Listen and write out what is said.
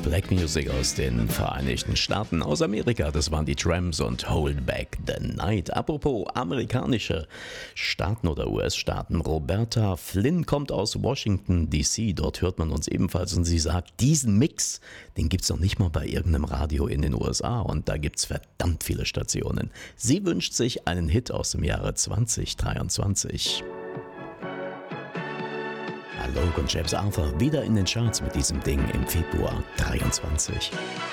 Black Music aus den Vereinigten Staaten, aus Amerika. Das waren die Tramps und Hold Back the Night. Apropos amerikanische Staaten oder US-Staaten. Roberta Flynn kommt aus Washington DC. Dort hört man uns ebenfalls und sie sagt, diesen Mix, den gibt's noch nicht mal bei irgendeinem Radio in den USA und da gibt's verdammt viele Stationen. Sie wünscht sich einen Hit aus dem Jahre 2023. Alok und James Arthur wieder in den Charts mit diesem Ding im Februar 23.